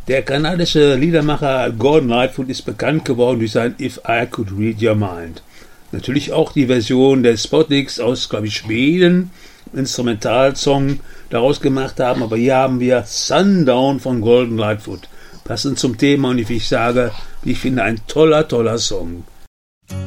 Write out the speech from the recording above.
Der kanadische Liedermacher Gordon Lightfoot ist bekannt geworden durch sein If I Could Read Your Mind. Natürlich auch die Version der Spotniks aus, glaube ich, Schweden, Instrumentalsong daraus gemacht haben, aber hier haben wir Sundown von Gordon Lightfoot. Passend zum Thema und wie ich sage, ich finde ein toller Song.